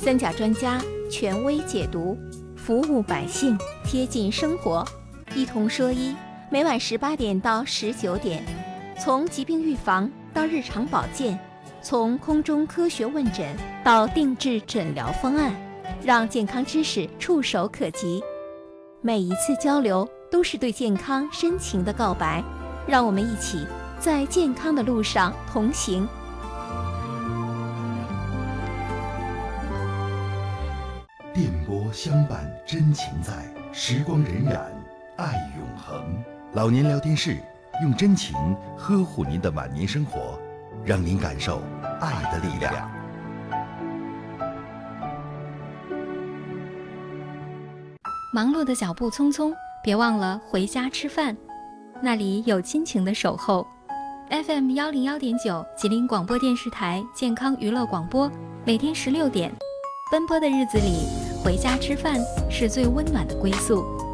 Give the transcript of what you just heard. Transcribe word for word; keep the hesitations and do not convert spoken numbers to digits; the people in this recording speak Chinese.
三甲专家权威解读，服务百姓，贴近生活，一同说医。每晚十八点到十九点，从疾病预防到日常保健，从空中科学问诊到定制诊疗方案，让健康知识触手可及。每一次交流都是对健康深情的告白，让我们一起在健康的路上同行。 电波相伴真情在，时光荏苒，爱永恒。老年聊天室用真情呵护您的晚年生活，让您感受爱的力量。 忙碌的脚步匆匆，别忘了回家吃饭，那里有亲情的守候。F M 幺零幺点九，吉林广播电视台健康娱乐广播，每天十六点，奔波的日子里，回家吃饭是最温暖的归宿。